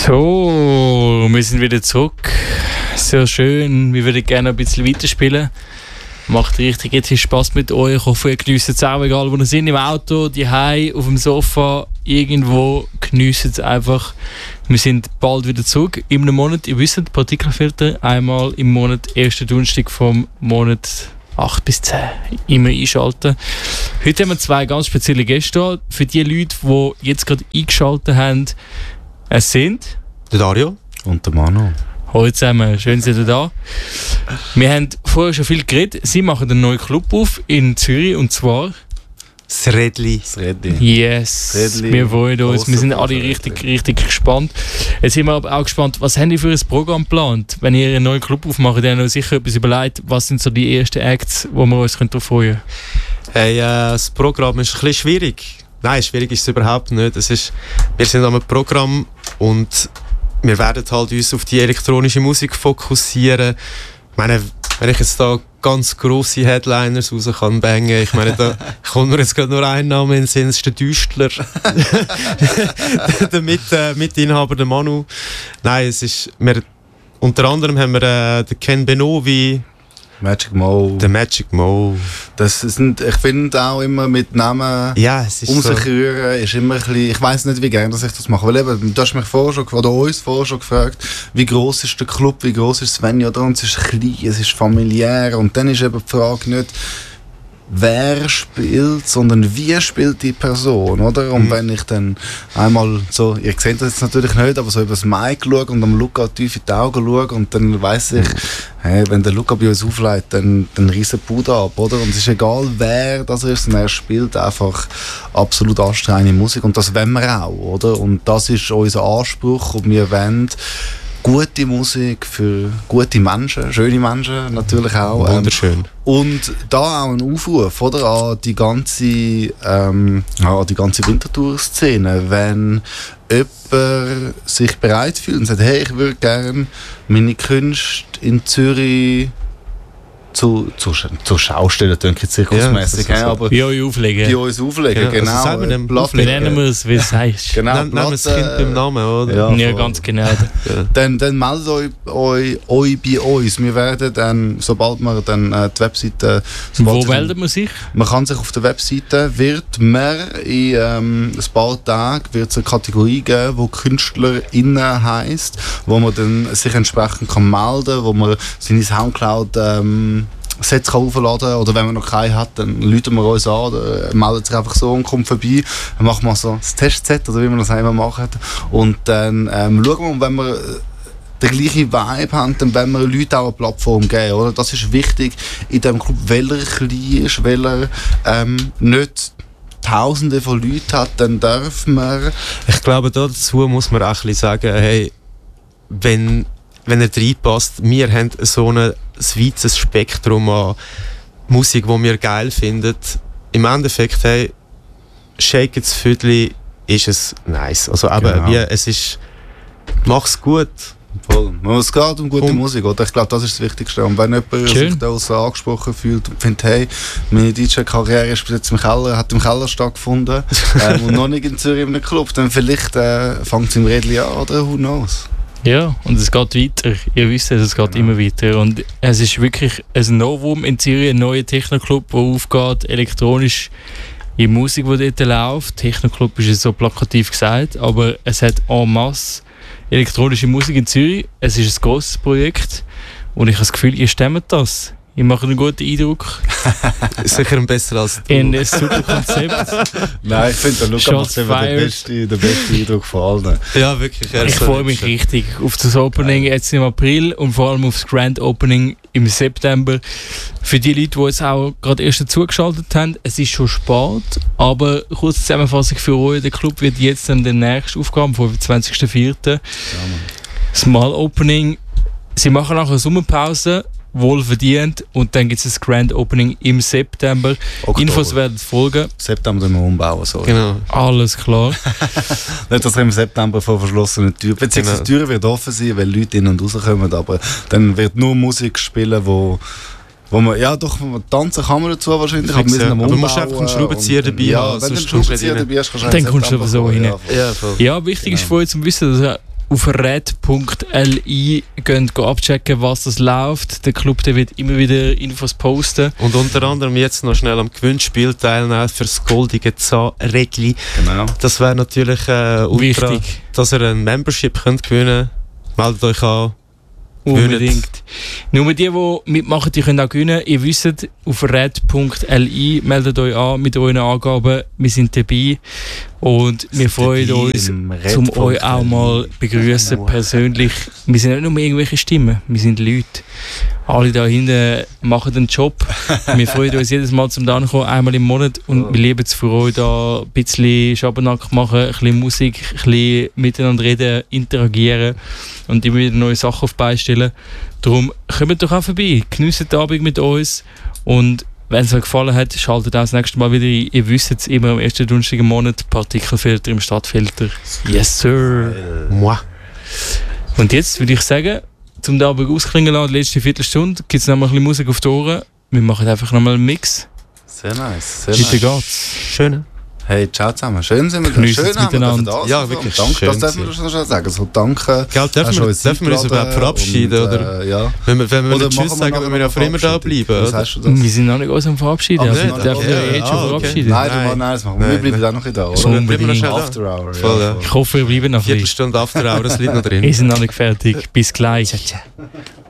So, wir sind wieder zurück. Sehr schön. Wir würden gerne ein bisschen weiterspielen. Macht richtig jetzt viel Spass mit euch. Ich hoffe, ihr geniessen es auch, egal wo ihr seid, im Auto, daheim, auf dem Sofa, irgendwo. Geniessen es einfach. Wir sind bald wieder zurück. In einem Monat, ihr wisst, Partikelfilter einmal im Monat, ersten Donnerstag vom Monat 8 bis 10 immer einschalten. Heute haben wir zwei ganz spezielle Gäste. Für die Leute, die jetzt gerade eingeschaltet haben, es sind der Dario und der Manu. Hallo zusammen, schön, dass ihr da. Wir haben vorher schon viel geredet. Sie machen einen neuen Club auf in Zürich und zwar das Rädli. Yes, Rädli. Wir freuen uns. Wir sind alle richtig gespannt. Jetzt sind wir aber auch gespannt, was habt ihr für ein Programm geplant? Wenn ihr einen neuen Club aufmacht, dann habt ihr sicher etwas überlegt. Was sind so die ersten Acts, wo wir uns darauf freuen können? Hey, das Programm ist ein bisschen schwierig. Nein, schwierig ist es überhaupt nicht. Wir sind am Programm und wir werden halt uns auf die elektronische Musik fokussieren. Ich meine, wenn ich jetzt da ganz grosse Headliners raus kann bangen, ich meine, da kommt mir jetzt gerade nur ein Name in den Sinn, das ist der Düstler. Der Mitinhaber, der Manu. Nein, unter anderem haben wir den Ken Benovi, Magic Mo. Der Magic Mo. Das sind, ich finde auch immer mit Namen sich rühren, ist immer ein bisschen, ich weiss nicht, wie gerne ich das mache. Weil eben, du hast mich uns vorher schon gefragt, wie gross ist der Club, wie gross ist Svenja da, und es ist klein, es ist familiär, und dann ist eben die Frage nicht, wer spielt, sondern wie spielt die Person, oder? Und wenn ich dann einmal so, ihr seht das jetzt natürlich nicht, aber so über das Mic schaue und am Luca tief in die Augen schaue, und dann weiss ich, hey, wenn der Luca bei uns auflegt, dann reißt der Bude ab, oder? Und es ist egal, wer das ist, und er spielt einfach absolut anstrengende Musik, und das wollen wir auch, oder? Und das ist unser Anspruch, und wir wollen gute Musik für gute Menschen, schöne Menschen natürlich auch. Wunderschön. Und da auch ein Aufruf, oder, an die ganze Winterthur-Szene, wenn jemand sich bereit fühlt und sagt, hey, ich würde gerne meine Künste in Zürich zu Schaustellen, denke ich zirkusmässig, aber bei euch auflegen. Bei uns auflegen, genau. Also wir nennen wir es, wie es heisst. Genau, nennen wir das Kind beim Namen, oder? Ja, ganz genau. Dann meldet euch bei uns. Wir werden dann, sobald wir dann die Webseite... Wo meldet man sich? Man kann sich auf der Webseite, in ein paar Tagen wird es eine Kategorie geben, die KünstlerInnen heisst, wo man dann sich entsprechend kann melden, wo man seine Soundcloud Sets aufladen kann, oder wenn man noch keinen hat, dann rufen wir uns an, meldet sich einfach so und kommt vorbei, dann machen wir so das Testset, oder wie wir das einmal machen, und dann schauen wir, und wenn wir den gleichen Vibe haben, dann wollen wir Leuten auch eine Plattform geben, oder? Das ist wichtig in diesem Club, weil er klein ist, weil er nicht Tausende von Leuten hat, dann dürfen wir... Ich glaube, dazu muss man auch ein bisschen sagen, hey, wenn er reinpasst, wir haben so ein weites Spektrum an Musik, die wir geil finden. Im Endeffekt, hey, Shake It's Füdli ist es nice. Also eben, es ist, mach's gut. Voll. Es geht um gute Musik, oder? Ich glaube, das ist das Wichtigste. Und wenn jemand sich da so angesprochen fühlt und findet, hey, meine DJ-Karriere ist bis jetzt hat im Keller stattgefunden und noch nicht in Zürich in einem Club, dann vielleicht fängt es im Rädli an, oder? Who knows? Ja, und es geht weiter. Ihr wisst es geht immer weiter. Und es ist wirklich ein Novum in Zürich, ein neuer Techno-Club, der aufgeht, elektronisch in Musik, die dort läuft. Techno-Club ist so plakativ gesagt, aber es hat en masse elektronische Musik in Zürich. Es ist ein grosses Projekt und ich habe das Gefühl, ihr stemmt das. Ihr macht einen guten Eindruck. Sicher ein besser als du. Ein super Konzept. Nein, ich finde, der Luca macht immer den besten Eindruck von allen. Ja, wirklich. Ich freue mich richtig auf das Opening jetzt im April und vor allem auf das Grand Opening im September. Für die Leute, die jetzt auch gerade erst dazugeschaltet haben, es ist schon spät, aber kurze Zusammenfassung für euch. Der Club wird jetzt dann demnächst aufgehen, am 25.04. Small Opening. Sie machen nachher eine Sommerpause, wohl verdient, und dann gibt es das Grand Opening im September. Oktober. Infos werden folgen. September müssen wir umbauen. So. Genau. Alles klar. Nicht, dass wir im September vor verschlossenen Türen, beziehungsweise die Türen wird offen sein, weil Leute in- und rauskommen, aber dann wird nur Musik spielen, wo man, ja doch, tanzen kann man dazu wahrscheinlich, aber wir sind am Umbau. Aber du musst einfach einen Schraubenzieher dabei haben. Wenn du einen Schraubenzieher dabei hast, dann kommst du aber so rein. Ja, ja, wichtig ist vorher zu wissen, dass auf red.li gehen abchecken, was das läuft. Der Club der wird immer wieder Infos posten. Und unter anderem jetzt noch schnell am Gewinnspiel teilnehmen für das goldige Zahnrädli. Genau. Das wäre natürlich ultra, Wichtig. dass ihr ein Membership könnt gewinnen könnt. Meldet euch an. Unbedingt. Nur die mitmachen, die können auch gewinnen. Ihr wisst, auf red.li meldet euch an mit euren Angaben. Wir sind dabei und wir freuen uns, um euch auch mal begrüßen persönlich. Wir sind nicht nur irgendwelche Stimmen, wir sind Leute. Alle da hinten machen den Job. Wir freuen uns jedes Mal zum da kommen, einmal im Monat. Und wir lieben es für euch da ein bisschen Schabernack machen, ein bisschen Musik, ein bisschen miteinander reden, interagieren und immer wieder neue Sachen auf die Beine stellen. Darum kommt doch auch vorbei, genießt den Abend mit uns und wenn es euch gefallen hat, schaltet auch das nächste Mal wieder ein. Ihr wisst es, immer am ersten Donnerstag im Monat Partikelfilter im Stadtfilter. Yes, sir. Moi. Und jetzt würde ich sagen, zum den Abend ausklingen lassen, die letzte Viertelstunde, gibt es noch mal ein bisschen Musik auf die Ohren. Wir machen einfach noch mal einen Mix. Sehr nice. Sehr Weiter nice. geht's. Schön. Hey, ciao zusammen. Schön sind wir da. Geniessen Schön es haben wir miteinander. da. Ja, wirklich Danke, schön das dürfen wir schon schnell sagen. So, danke. Gell, dürfen wir uns überhaupt verabschieden? Oder? Ja. Wenn wir Oder Tschüss machen wir sagen, nachher wenn wir ja für immer da Verabschiedung? bleiben. Was Oder? heißt du das? Wir sind noch nicht uns am Verabschieden. Ah, Also, wir wir sind dürfen noch- ja okay. jetzt schon Okay. verabschieden. Nein, Nein. das machen wir. Nein. Wir bleiben auch noch ein da, oder? So, Bleiben wir noch schnell da. After Hour. Voll, ja. Ich hoffe, wir bleiben noch ein bisschen. Viertelstunde After Hour, das liegt noch drin. Wir sind noch nicht fertig. Bis gleich.